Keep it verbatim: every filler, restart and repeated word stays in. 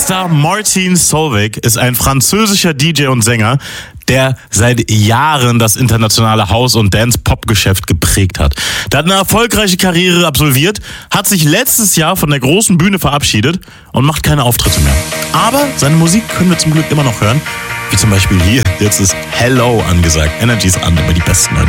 Star Martin Solveig ist ein französischer D J und Sänger, der seit Jahren das internationale House- und Dance-Pop-Geschäft geprägt hat. Der hat eine erfolgreiche Karriere absolviert, hat sich letztes Jahr von der großen Bühne verabschiedet und macht keine Auftritte mehr. Aber seine Musik können wir zum Glück immer noch hören, wie zum Beispiel hier. Jetzt ist Hello angesagt. Energy ist an, immer die besten neuen